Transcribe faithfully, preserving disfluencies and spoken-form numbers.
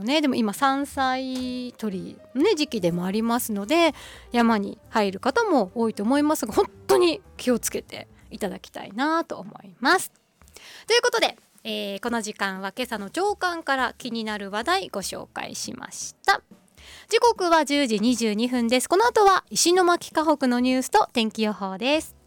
ね。でも今山菜採りね時期でもありますので、山に入る方も多いと思いますが、本当に気をつけていただきたいなと思います。ということで、えー、この時間は今朝の朝刊から気になる話題ご紹介しました。時刻はじゅうじにじゅうにふんです。この後は石巻河北のニュースと天気予報です。